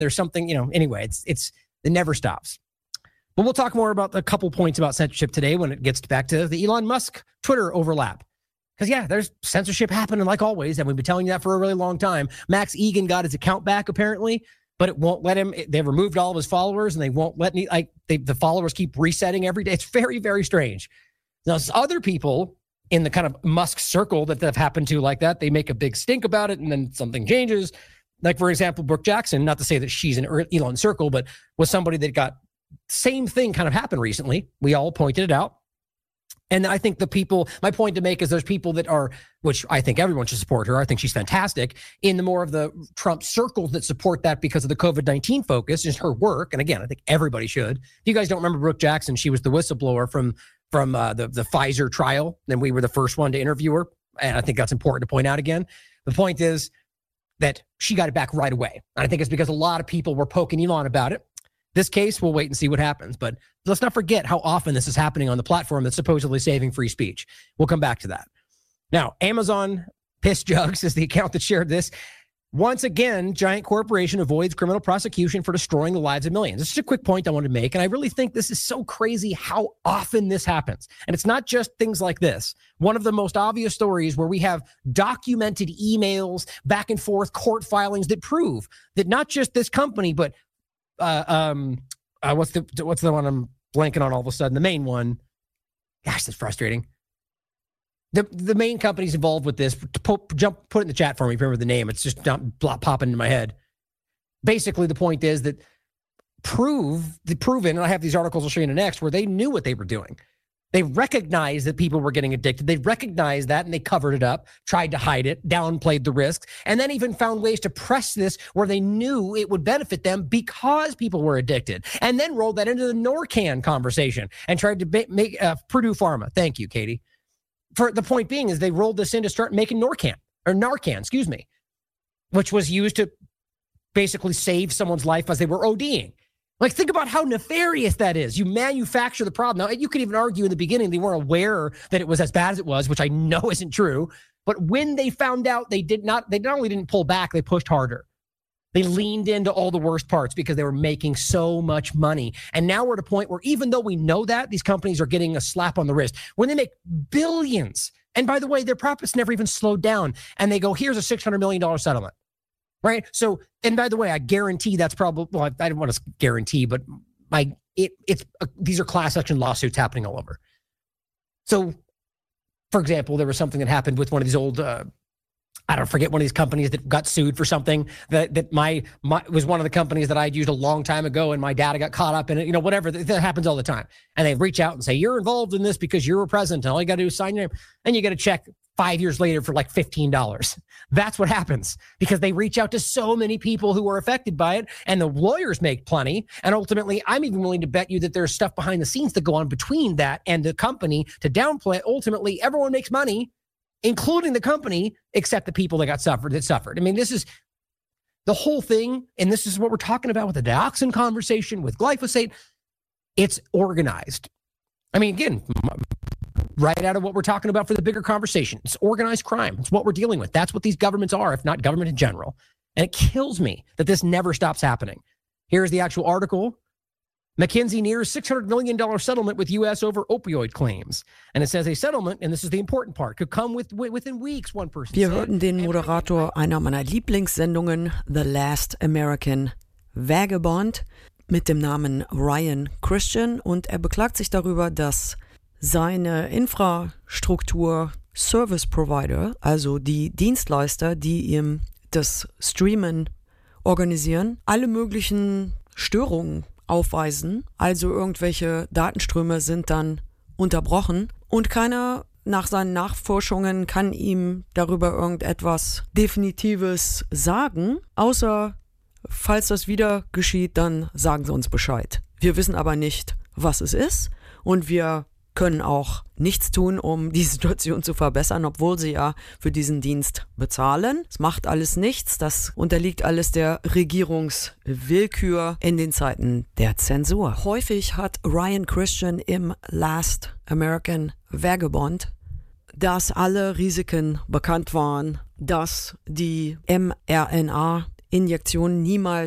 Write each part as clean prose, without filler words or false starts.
There's something, anyway, it never stops. But we'll talk more about a couple points about censorship today when it gets back to the Elon Musk Twitter overlap. Because, there's censorship happening like always, and we've been telling you that for a really long time. Max Egan got his account back, apparently, but it won't let him. They've removed all of his followers, and they won't let the followers keep resetting every day. It's very, very strange. Now, other people in the kind of Musk circle that have happened to like that, they make a big stink about it, and then something changes. Like, for example, Brooke Jackson, not to say that she's in Elon circle, but was somebody that got same thing kind of happened recently. We all pointed it out. And I think my point to make is there's people that are, which I think everyone should support her. I think she's fantastic in the more of the Trump circles that support that because of the COVID-19 focus, just her work. And again, I think everybody should. If you guys don't remember Brooke Jackson, she was the whistleblower from the Pfizer trial. And we were the first one to interview her. And I think that's important to point out again. The point is that she got it back right away. And I think it's because a lot of people were poking Elon about it. This case, we'll wait and see what happens. But let's not forget how often this is happening on the platform that's supposedly saving free speech. We'll come back to that. Now, Amazon Piss Jugs is the account that shared this. Once again, giant corporation avoids criminal prosecution for destroying the lives of millions. This is a quick point I wanted to make, and I really think this is so crazy how often this happens. And it's not just things like this. One of the most obvious stories where we have documented emails, back and forth court filings that prove that not just this company, but what's the one I'm blanking on all of a sudden? The main one. Gosh, that's frustrating. The main company's involved with this. Put it in the chat for me if you remember the name. It's just not popping into my head. Basically, the point is that proven, and I have these articles I'll show you next, where they knew what they were doing. They recognized that people were getting addicted. They recognized that, and they covered it up, tried to hide it, downplayed the risks, and then even found ways to press this where they knew it would benefit them because people were addicted, and then rolled that into the Narcan conversation and tried to make Purdue Pharma. Thank you, Katie. For the point being is they rolled this in to start making Narcan, which was used to basically save someone's life as they were ODing. Like, think about how nefarious that is. You manufacture the problem. Now, you could even argue in the beginning they weren't aware that it was as bad as it was, which I know isn't true. But when they found out, they not only didn't pull back, they pushed harder. They leaned into all the worst parts because they were making so much money. And now we're at a point where even though we know that, these companies are getting a slap on the wrist. When they make billions, and by the way, their profits never even slowed down, and they go, here's a $600 million settlement. Right. So, and by the way, I guarantee that's probably, well, I don't want to guarantee, but these are class action lawsuits happening all over. So, for example, there was something that happened with one of these old, I don't forget, one of these companies that got sued for something that my was one of the companies that I'd used a long time ago, and my dad got caught up in it, whatever. That happens all the time. And they reach out and say, you're involved in this because you're a president, and all you got to do is sign your name, and you get a check 5 years later for like $15. That's what happens because they reach out to so many people who are affected by it, and the lawyers make plenty. And ultimately, I'm even willing to bet you that there's stuff behind the scenes that go on between that and the company to downplay it. Ultimately, everyone makes money, including the company, except the people that suffered. I mean, this is the whole thing. And this is what we're talking about with the dioxin conversation, with glyphosate. It's organized. I mean, again, right out of what we're talking about for the bigger conversation. It's organized crime. It's what we're dealing with. That's what these governments are, if not government in general. And it kills me that this never stops happening. Here's the actual article. McKinsey nears $600 million settlement with U.S. over opioid claims. And it says a settlement, and this is the important part, could come within weeks, one person Wir said. hörten den Moderator einer meiner Lieblingssendungen, The Last American Vagabond, mit dem Namen Ryan Christian, und er beklagt sich darüber, dass seine Infrastruktur Service Provider, also die Dienstleister, die ihm das Streamen organisieren, alle möglichen Störungen aufweisen, also irgendwelche Datenströme sind dann unterbrochen und keiner nach seinen Nachforschungen kann ihm darüber irgendetwas Definitives sagen, außer falls das wieder geschieht, dann sagen sie uns Bescheid. Wir wissen aber nicht, was es ist, und wir können auch nichts tun, um die Situation zu verbessern, obwohl sie ja für diesen Dienst bezahlen. Es macht alles nichts, das unterliegt alles der Regierungswillkür in den Zeiten der Zensur. Häufig hat Ryan Christian im Last American Vagabond, dass alle Risiken bekannt waren, dass die mRNA-Injektion niemals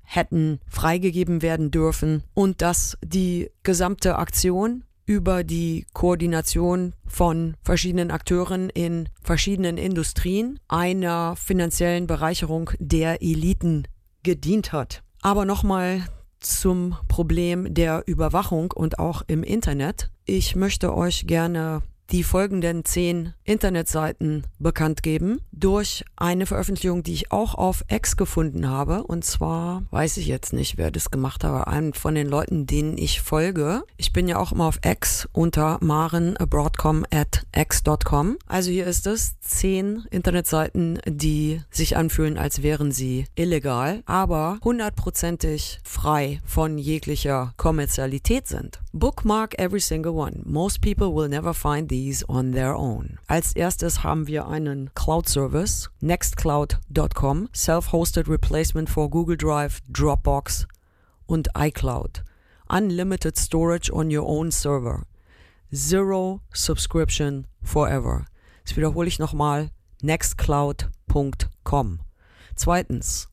hätten freigegeben werden dürfen und dass die gesamte Aktion über die Koordination von verschiedenen Akteuren in verschiedenen Industrien einer finanziellen Bereicherung der Eliten gedient hat. Aber nochmal zum Problem der Überwachung und auch im Internet. Ich möchte euch gerne die folgenden 10 Internetseiten bekannt geben durch eine Veröffentlichung, die ich auch auf X gefunden habe. Und zwar weiß ich jetzt nicht, wer das gemacht hat, aber einen von den Leuten, denen ich folge. Ich bin ja auch immer auf X unter marenabroadcom@x.com. Also hier ist es 10 Internetseiten, die sich anfühlen, als wären sie illegal, aber 100%ig frei von jeglicher Kommerzialität sind. Bookmark every single one. Most people will never find these on their own. Als erstes haben wir einen Cloud-Service, nextcloud.com, self-hosted replacement for Google Drive, Dropbox und iCloud. Unlimited storage on your own server. Zero subscription forever. Das wiederhole ich nochmal, nextcloud.com. Zweitens,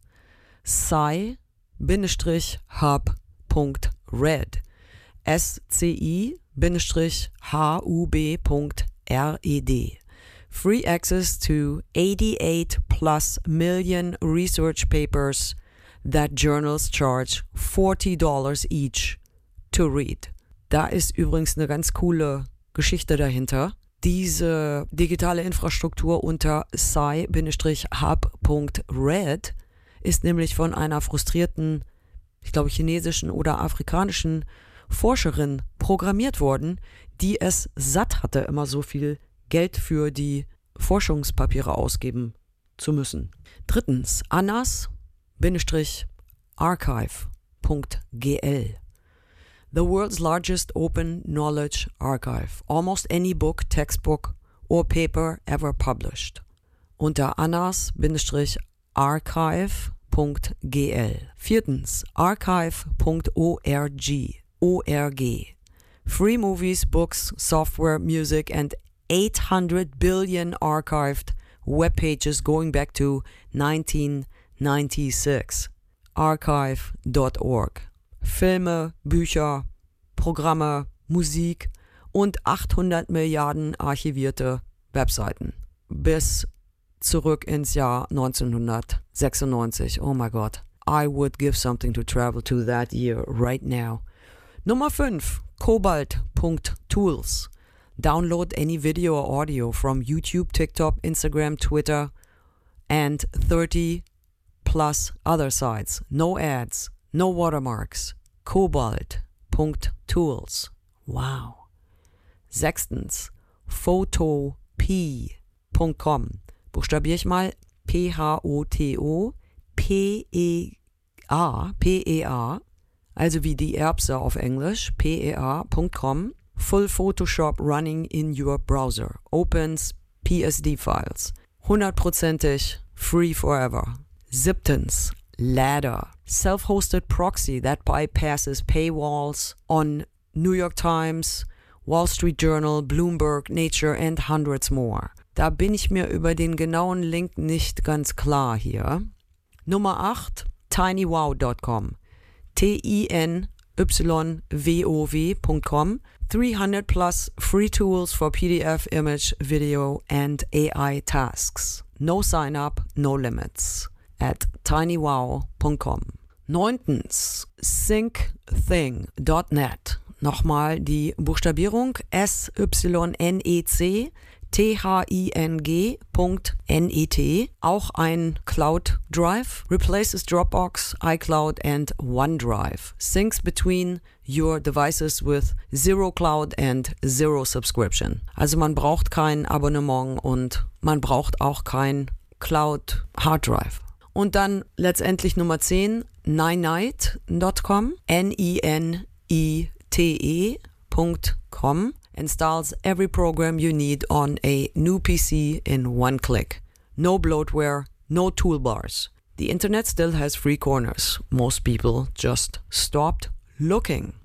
sci-hub.red. SCI-hub.red. Free access to 88 plus million research papers that journals charge $40 each to read. Da ist übrigens eine ganz coole Geschichte dahinter. Diese digitale Infrastruktur unter sci-hub.red ist nämlich von einer frustrierten, ich glaube chinesischen oder afrikanischen Forscherin programmiert worden, die es satt hatte, immer so viel Geld für die Forschungspapiere ausgeben zu müssen. Drittens, annas-archive.gl. The world's largest open knowledge archive. Almost any book, textbook or paper ever published. Unter annas-archive.gl. Viertens, archive.org. Free movies, books, software, music, and 800 billion archived web pages going back to 1996. Archive.org. Filme, Bücher, Programme, Musik und 800 Milliarden archivierte Webseiten. Bis zurück ins Jahr 1996. Oh mein Gott. I would give something to travel to that year right now. Nummer 5. Cobalt.tools. Download any video or audio from YouTube, TikTok, Instagram, Twitter, and 30 plus other sites. No ads, no watermarks. Cobalt.tools. Wow. 6. Photopea.com. Buchstabiere ich mal P-H-O-T-O-P-E-A, also wie die Erbse auf Englisch, pea.com. Full Photoshop running in your browser. Opens PSD files. 100%ig free forever. 7. Ladder. Self-hosted proxy that bypasses paywalls on New York Times, Wall Street Journal, Bloomberg, Nature and hundreds more. Da bin ich mir über den genauen Link nicht ganz klar hier. Nummer 8. tinywow.com. TINYWOW.com. 300 plus free tools for PDF, image, video, and AI tasks. No sign up, no limits. At tinywow.com. 9. syncthing.net. Nochmal die Buchstabierung SYNCTHING.net. Auch ein Cloud Drive. Replaces Dropbox, iCloud and OneDrive. Syncs between your devices with zero cloud and zero subscription. Also man braucht kein Abonnement und man braucht auch kein Cloud Hard Drive. Und dann letztendlich Nummer 10, ninite.com, NENITE.com, installs every program you need on a new PC in one click. No bloatware, no toolbars. The internet still has free corners. Most people just stopped looking.